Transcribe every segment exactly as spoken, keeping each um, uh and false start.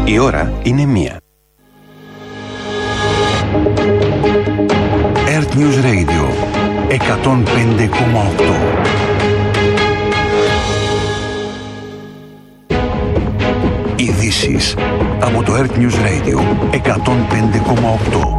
Η ώρα είναι μία. Earth News Radio εκατόν πέντε κόμμα οκτώ. Ειδήσεις από το Earth News Radio εκατόν πέντε κόμμα οκτώ.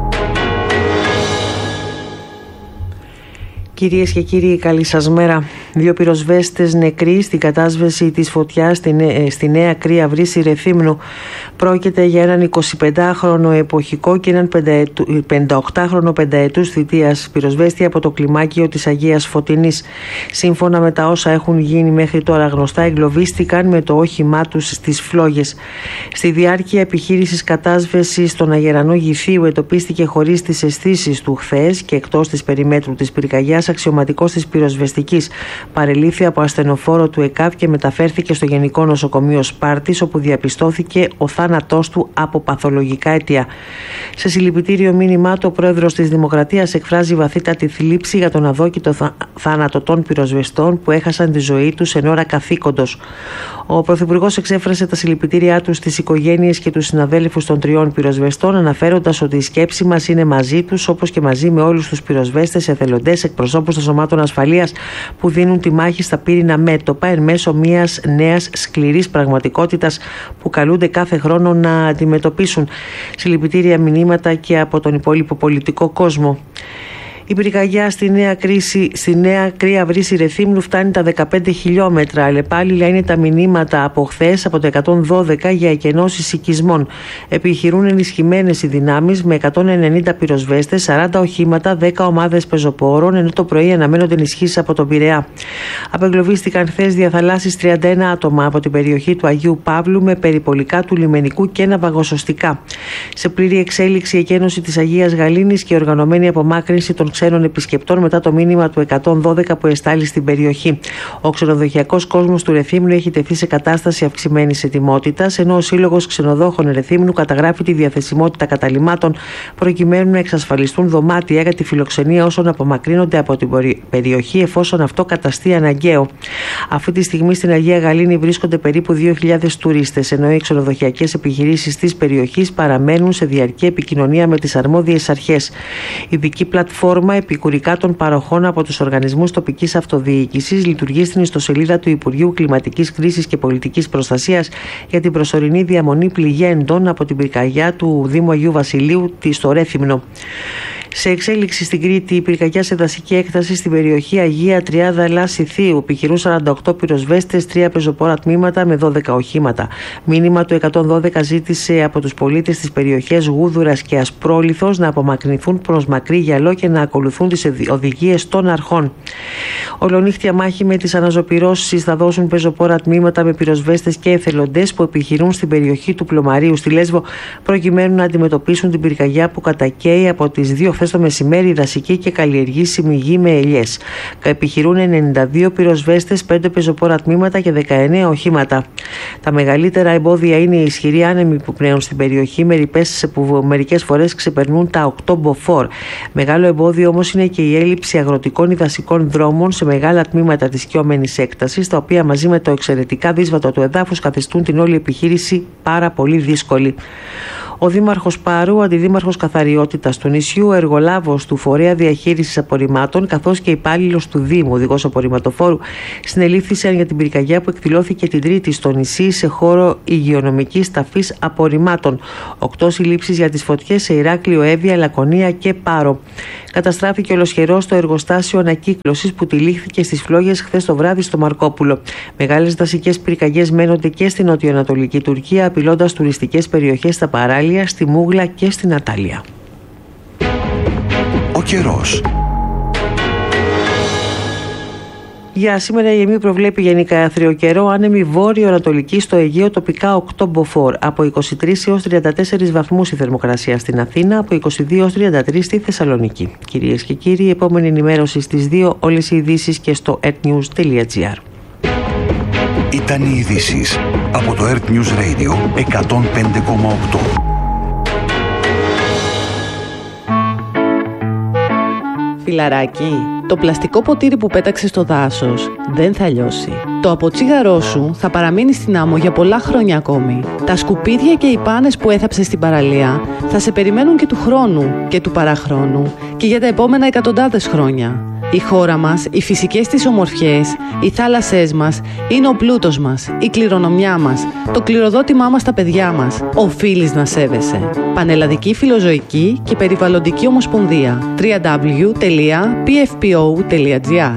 Κυρίες και κύριοι, καλή σας μέρα. Δύο πυροσβέστες νεκροί στην κατάσβεση της φωτιάς στη, στη Νέα Κρία Βρύση Ρεθύμνου. Πρόκειται για έναν εικοσιπεντάχρονο εποχικό και έναν πενηνταοκτάχρονο πενταετούς θητείας πυροσβέστη από το κλιμάκιο της Αγίας Φωτεινής. Σύμφωνα με τα όσα έχουν γίνει μέχρι τώρα γνωστά, εγκλωβίστηκαν με το όχημά τους στις φλόγες. Στη διάρκεια επιχείρησης κατάσβεσης στον Αγερανό Γυθίου εντοπίστηκε χωρίς τις αισθήσεις του χθες και εκτός της περιμέτρου της πυρκαγιάς αξιωματικός της πυροσβεστικής. Παρελήφθη από ασθενοφόρο του ΕΚΑΒ και μεταφέρθηκε στο Γενικό Νοσοκομείο Σπάρτης, όπου διαπιστώθηκε ο θάνατός του από παθολογικά αίτια. Σε συλληπιτήριο μήνυμά του, ο πρόεδρος της Δημοκρατίας εκφράζει βαθύτατη θλίψη για τον αδόκητο θα... θάνατο των πυροσβεστών που έχασαν τη ζωή τους εν ώρα καθήκοντος. Ο Πρωθυπουργός εξέφρασε τα συλληπιτήριά του στις οικογένειες και τους συναδέλφους των τριών πυροσβεστών, αναφέροντας ότι η σκέψη μας είναι μαζί τους, όπως και μαζί με όλους τους πυροσβέστες, εθελοντές, εκπροσώπους των σωμάτων ασφαλείας που δίνουν τη μάχη στα πύρινα μέτωπα εν μέσω μιας νέας σκληρής πραγματικότητας που καλούνται κάθε χρόνο να αντιμετωπίσουν. Συλληπιτήρια μηνύματα και από τον υπόλοιπο πολιτικό κόσμο. Η πυρκαγιά στη Νέα, Κρίση, στη Νέα Κρία Βρύση Ρεθύμνου φτάνει τα δεκαπέντε χιλιόμετρα. Αλλεπάλληλα είναι τα μηνύματα από χθες από το εκατόν δώδεκα για εκενώσεις οικισμών. Επιχειρούν ενισχυμένες οι δυνάμεις με εκατόν ενενήντα πυροσβέστες, σαράντα οχήματα, δέκα ομάδες πεζοπόρων, ενώ το πρωί αναμένονται ενισχύσεις από τον Πειραιά. Απεγκλωβίστηκαν χθες διαθαλάσσης τριάντα ένα άτομα από την περιοχή του Αγίου Παύλου με περιπολικά του λιμενικού και ναυαγοσωστικά. Σε πλήρη εξέλιξη η εκένωση της Αγίας Γαλήνης και οργανωμένη απομάκρυνση των ξένων επισκεπτών μετά το μήνυμα του εκατόν δώδεκα που εστάλει στην περιοχή. Ο ξενοδοχειακός κόσμος του Ρεθύμνου έχει τεθεί σε κατάσταση αυξημένης ετοιμότητας, ενώ ο Σύλλογος Ξενοδόχων Ρεθύμνου καταγράφει τη διαθεσιμότητα καταλυμάτων προκειμένου να εξασφαλιστούν δωμάτια για τη φιλοξενία όσων απομακρύνονται από την περιοχή, εφόσον αυτό καταστεί αναγκαίο. Αυτή τη στιγμή στην Αγία Γαλήνη βρίσκονται περίπου δύο χιλιάδες τουρίστες, ενώ οι ξενοδοχειακές επιχειρήσεις της περιοχής παραμένουν σε διαρκή επικοινωνία με τις αρμόδιες αρχές. Ειδική πλατφόρμα επικουρικά των παροχών από τους οργανισμούς τοπικής αυτοδιοίκησης λειτουργεί στην ιστοσελίδα του Υπουργείου Κλιματικής Κρίσης και Πολιτικής Προστασίας για την προσωρινή διαμονή πληγέντων από την πυρκαγιά του Δήμου Αγίου Βασιλείου στο Ρέθυμνο. Σε εξέλιξη στην Κρήτη, η πυρκαγιά σε δασική έκταση στην περιοχή Αγία Τριάδα Λάση Θείου. Επιχειρούν σαράντα οκτώ πυροσβέστες, τρία πεζοπόρα τμήματα με δώδεκα οχήματα. Μήνυμα του εκατόν δώδεκα ζήτησε από τους πολίτες της περιοχές Γούδουρας και Ασπρόλιθος να απομακρυνθούν προς μακρύ γυαλό και να ακολουθούν τις οδηγίες των αρχών. Ολονύχτια μάχη με τις αναζωπυρώσεις θα δώσουν πεζοπόρα τμήματα με πυροσβέστες και εθελοντές που επιχειρούν στην περιοχή του Πλωμαρίου στη Λέσβο, προκειμένου να αντιμετωπίσουν την πυρκαγιά που κατακαίει από τις δύο χθες το μεσημέρι δασική και καλλιεργήσιμη γη με ελιές. Επιχειρούν ενενήντα δύο πυροσβέστες, πέντε πεζοπόρα τμήματα και δεκαεννέα οχήματα. Τα μεγαλύτερα εμπόδια είναι οι ισχυροί άνεμοι που πνέουν στην περιοχή, που μερικές φορές ξεπερνούν τα οκτώ μποφόρ. Μεγάλο εμπόδιο όμως είναι και η έλλειψη αγροτικών ή δασικών δρόμων σε μεγάλα τμήματα της σκιόμενης έκτασης, τα οποία μαζί με το εξαιρετικά δύσβατο του εδάφους καθιστούν την όλη επιχείρηση πάρα πολύ δύσκολη. Ο Δήμαρχος Πάρου, Αντιδήμαρχος Καθαριότητας του νησιού, εργολάβος του Φορέα Διαχείρισης Απορριμμάτων, καθώς και υπάλληλος του Δήμου, οδηγός απορριμματοφόρου, συνελήφθησαν για την πυρκαγιά που εκδηλώθηκε την Τρίτη στο νησί σε χώρο υγειονομικής ταφής απορριμμάτων. Οκτώ συλλήψεις για τις φωτιές σε Ηράκλειο, Εύβοια, Λακωνία και Πάρο. Καταστράφηκε ολοσχερός το εργοστάσιο ανακύκλωσης που τυλίχθηκε στις φλόγες χθες το βράδυ στο Μαρκόπουλο. Μεγάλες δασικές πυρκαγιές μένονται και στην νοτιοανατολική Τουρκία, απειλώντας τουριστικές περιοχές στα παράλια, στη Μούγλα και στην Ατάλια. Ο καιρός. Για σήμερα η ΕΜΗ προβλέπει γενικά άθριο καιρό, άνεμη βόρειο-ανατολική στο Αιγαίο, τοπικά οκτώ μποφόρ. Από είκοσι τρεις έως τριάντα τέσσερις βαθμούς η θερμοκρασία στην Αθήνα, από είκοσι δύο έως τριάντα τρεις στη Θεσσαλονίκη. Κυρίες και κύριοι, η επόμενη ενημέρωση στις δύο, όλες οι ειδήσεις και στο earthnews τελεία gr. Ήταν οι ειδήσεις από το Earth News Radio εκατόν πέντε κόμμα οκτώ. φιλαράκι, το πλαστικό ποτήρι που πέταξες στο δάσος δεν θα λιώσει. Το αποτσίγαρό σου θα παραμείνει στην άμμο για πολλά χρόνια ακόμη. Τα σκουπίδια και οι πάνες που έθαψες στην παραλία θα σε περιμένουν και του χρόνου και του παραχρόνου και για τα επόμενα εκατοντάδες χρόνια. Η χώρα μας, οι φυσικές της ομορφιές, οι θάλασσές μας είναι ο πλούτος μας, η κληρονομιά μας, το κληροδότημά μας στα παιδιά μας. Οφείλεις να σέβεσαι. Πανελλαδική Φιλοζωική και Περιβαλλοντική Ομοσπονδία. double-u double-u double-u τελεία πι εφ πι ο τελεία τζι άρ.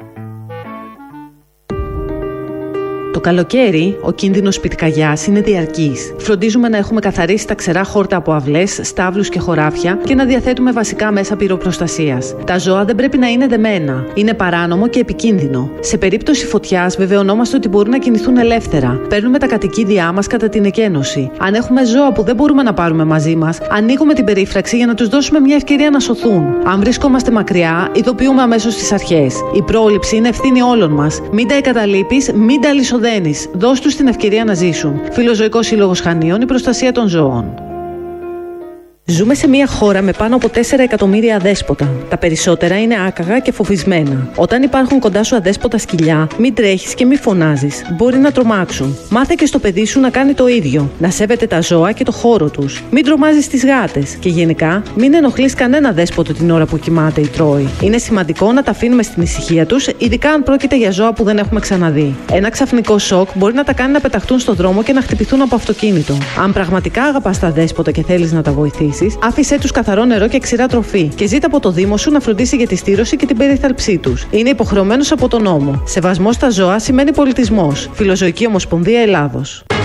Το καλοκαίρι, ο κίνδυνος πυρκαγιάς είναι διαρκής. Φροντίζουμε να έχουμε καθαρίσει τα ξερά χόρτα από αυλές, στάβλους και χωράφια και να διαθέτουμε βασικά μέσα πυροπροστασίας. Τα ζώα δεν πρέπει να είναι δεμένα. Είναι παράνομο και επικίνδυνο. Σε περίπτωση φωτιάς, βεβαιωνόμαστε ότι μπορούν να κινηθούν ελεύθερα. Παίρνουμε τα κατοικίδια μας κατά την εκένωση. Αν έχουμε ζώα που δεν μπορούμε να πάρουμε μαζί μας, ανοίγουμε την περίφραξη για να τους δώσουμε μια ευκαιρία να σωθούν. Αν βρισκόμαστε μακριά, ειδοποιούμε αμέσως τις αρχές. Η πρόληψη είναι ευθύνη όλων μας. Μην τα εγκαταλείπεις, μην τα αλυσοδένεις. Δώσ' τους την ευκαιρία να ζήσουν. Φιλοζωικός Σύλλογος Χανίων, η προστασία των ζώων. Ζούμε σε μια χώρα με πάνω από τέσσερα εκατομμύρια αδέσποτα. Τα περισσότερα είναι άκαγα και φοβισμένα. Όταν υπάρχουν κοντά σου αδέσποτα σκυλιά, μην τρέχεις και μην φωνάζεις. Μπορεί να τρομάξουν. Μάθε και στο παιδί σου να κάνει το ίδιο. Να σέβεται τα ζώα και το χώρο τους. Μην τρομάζεις τις γάτες. Και γενικά, μην ενοχλείς κανένα δέσποτο την ώρα που κοιμάται ή τρώει. Είναι σημαντικό να τα αφήνουμε στην ησυχία τους, ειδικά αν πρόκειται για ζώα που δεν έχουμε ξαναδεί. Ένα ξαφνικό σοκ μπορεί να τα κάνει να πεταχτούν στο δρόμο και να χτυπηθούν από αυτοκίνητο. Αν πραγματικά αγαπάς τα δέσποτα και θέλεις να τα βοηθήσεις, άφησέ τους καθαρό νερό και ξηρά τροφή και ζήτα από το Δήμο σου να φροντίσει για τη στήρωση και την περίθαλψή τους. Είναι υποχρεωμένος από τον νόμο. Σεβασμός στα ζώα σημαίνει πολιτισμός. Φιλοζωική Ομοσπονδία Ελλάδος.